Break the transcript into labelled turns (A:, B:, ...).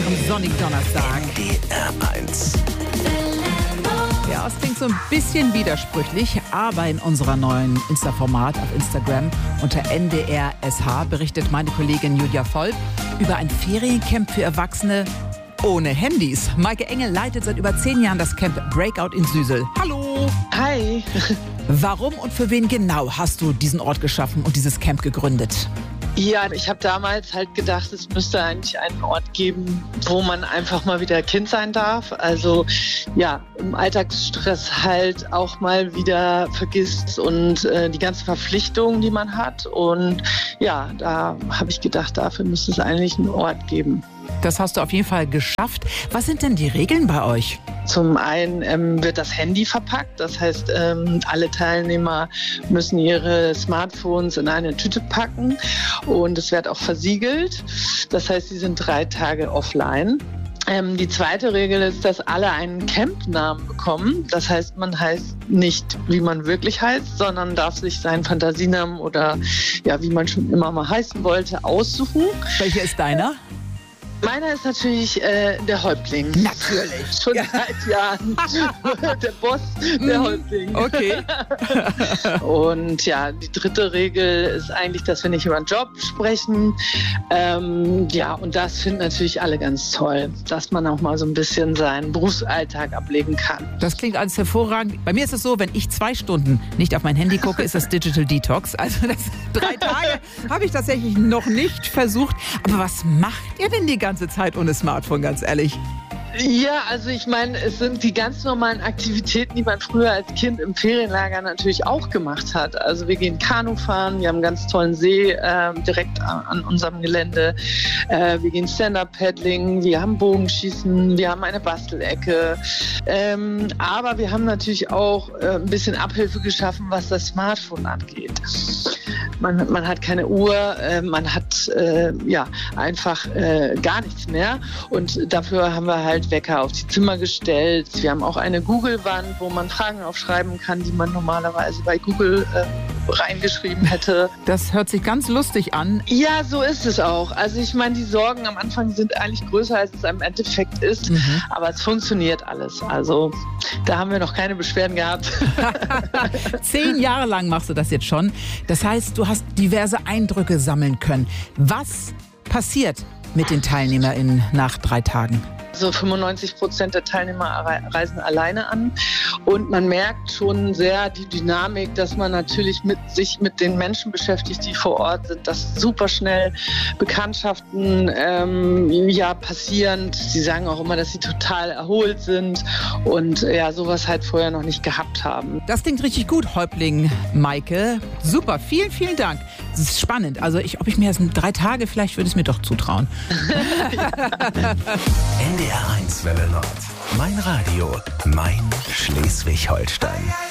A: Ihrem sonnigen Donnerstag.
B: NDR1.
A: Ja, es klingt so ein bisschen widersprüchlich, aber in unserer neuen Insta-Format auf Instagram unter NDR.sh berichtet meine Kollegin Julia Volk über ein Feriencamp für Erwachsene ohne Handys. Maike Engel leitet seit über 10 Jahren das Camp Breakout in Süsel. Hallo!
C: Hi!
A: Warum und für wen genau hast du diesen Ort geschaffen und dieses Camp gegründet?
C: Ja, ich habe damals halt gedacht, es müsste eigentlich einen Ort geben, wo man einfach mal wieder Kind sein darf. Also ja, im Alltagsstress halt auch mal wieder vergisst und die ganzen Verpflichtungen, die man hat. Und ja, da habe ich gedacht, dafür müsste es eigentlich einen Ort geben.
A: Das hast du auf jeden Fall geschafft. Was sind denn die Regeln bei euch?
C: Zum einen wird das Handy verpackt. Das heißt, alle Teilnehmer müssen ihre Smartphones in eine Tüte packen und es wird auch versiegelt. Das heißt, sie sind 3 Tage offline. Die zweite Regel ist, dass alle einen Campnamen bekommen. Das heißt, man heißt nicht, wie man wirklich heißt, sondern darf sich seinen Fantasienamen oder ja, wie man schon immer mal heißen wollte, aussuchen.
A: Welcher ist deiner?
C: Meiner ist natürlich der Häuptling.
A: Natürlich.
C: Schon seit Jahren. Der Boss, der Häuptling.
A: Okay.
C: Und ja, die dritte Regel ist eigentlich, dass wir nicht über den Job sprechen. Ja, und das finden natürlich alle ganz toll, dass man auch mal so ein bisschen seinen Berufsalltag ablegen kann.
A: Das klingt alles hervorragend. Bei mir ist es so, wenn ich 2 Stunden nicht auf mein Handy gucke, ist das Digital Detox. Also 3 Tage habe ich tatsächlich noch nicht versucht. Aber was macht ihr denn die ganze Zeit ohne Smartphone, ganz ehrlich?
C: Ja, also ich meine, es sind die ganz normalen Aktivitäten, die man früher als Kind im Ferienlager natürlich auch gemacht hat. Also wir gehen Kanu fahren, wir haben einen ganz tollen See direkt an unserem Gelände. Wir gehen Stand-Up-Paddling, wir haben Bogenschießen, wir haben eine Bastelecke. Aber wir haben natürlich auch ein bisschen Abhilfe geschaffen, was das Smartphone angeht. Man hat keine Uhr, man hat ja einfach gar nichts mehr. Und dafür haben wir halt Wecker auf die Zimmer gestellt. Wir haben auch eine Google-Wand, wo man Fragen aufschreiben kann, die man normalerweise bei Google reingeschrieben hätte.
A: Das hört sich ganz lustig an.
C: Ja, so ist es auch. Also ich meine, die Sorgen am Anfang sind eigentlich größer, als es im Endeffekt ist. Aber es funktioniert alles. Also da haben wir noch keine Beschwerden gehabt.
A: 10 Jahre lang machst du das jetzt schon. Das heißt, du hast diverse Eindrücke sammeln können. Was passiert mit den TeilnehmerInnen nach 3 Tagen?
C: Also 95% der Teilnehmer reisen alleine an und man merkt schon sehr die Dynamik, dass man natürlich sich mit den Menschen beschäftigt, die vor Ort sind, dass super schnell Bekanntschaften passieren. Sie sagen auch immer, dass sie total erholt sind und ja, sowas halt vorher noch nicht gehabt haben.
A: Das klingt richtig gut, Häuptling Maike. Super, vielen, vielen Dank. Das ist spannend. Also ob ich mir das in 3 Tage, vielleicht würde ich es mir doch zutrauen.
B: NDR1 Welle Nord. Mein Radio, mein Schleswig-Holstein.